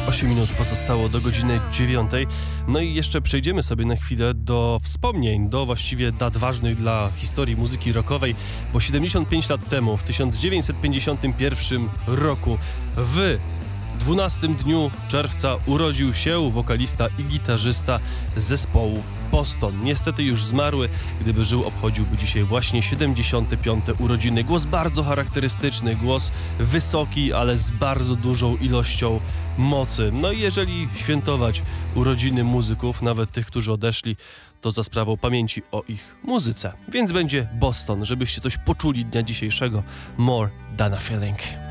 8 minut pozostało do godziny 9. No i jeszcze przejdziemy sobie na chwilę do wspomnień, do właściwie dat ważnych dla historii muzyki rockowej, bo 75 lat temu, w 1951 roku, w 12 dniu czerwca urodził się wokalista i gitarzysta zespołu Boston. Niestety już zmarły, gdyby żył, obchodziłby dzisiaj właśnie 75. urodziny. Głos bardzo charakterystyczny, głos wysoki, ale z bardzo dużą ilością mocy. No i jeżeli świętować urodziny muzyków, nawet tych, którzy odeszli, to za sprawą pamięci o ich muzyce. Więc będzie Boston, żebyście coś poczuli dnia dzisiejszego. More Than a Feeling.